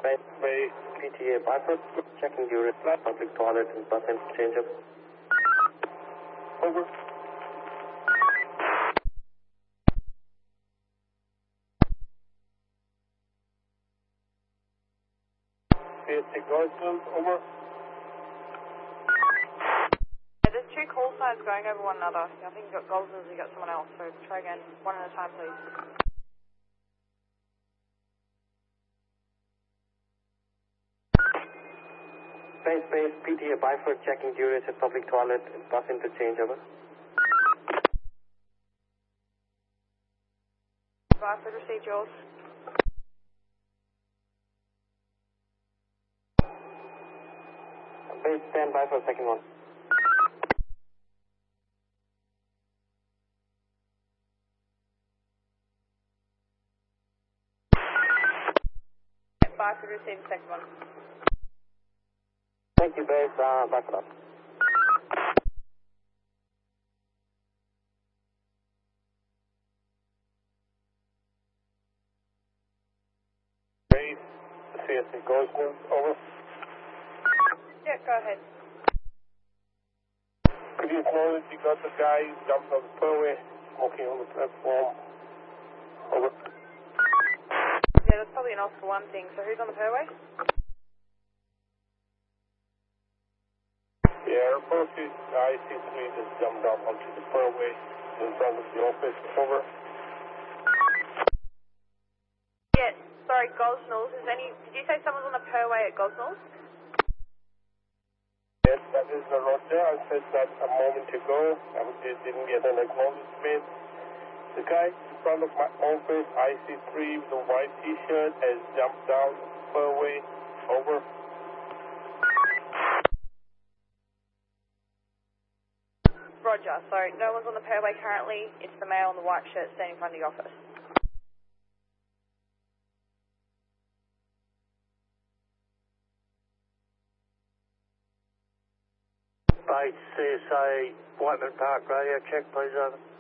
Bay, PTA Byford, checking your public toilet and bus interchange. Over. CSC Gosnells, over. There's two call signs going over one another. I think you got Gosnells and you got someone else, so try again, one at a time, please. Space, PTA Byford, checking duration, public toilet and bus interchange, over. Byford, received yours. Base, stand by for second one. Byford, received the second one. Thank you, base, Byford up. Base, CSC Gosnells, over. Yeah, go ahead. Could you acknowledge you got the guy who jumped on the spurway, smoking on the platform? Over. Yeah, that's probably an off for one thing. So who's on the perway? Yeah, report to IC3 just jumped up onto the spurway in front of the office. Over. Yeah, sorry, Gosnells. Did you say someone's on the perway at Gosnells? Yes, that is the Roger. I said that a moment ago. I didn't get an acknowledgement. The guy in front of my office, IC3 with a white t-shirt, has jumped down the spurway. Over. Roger, sorry, no one's on the perway currently. It's the male in the white shirt standing in front of the office. Base, CSA, Whiteman Park radio check, please, over.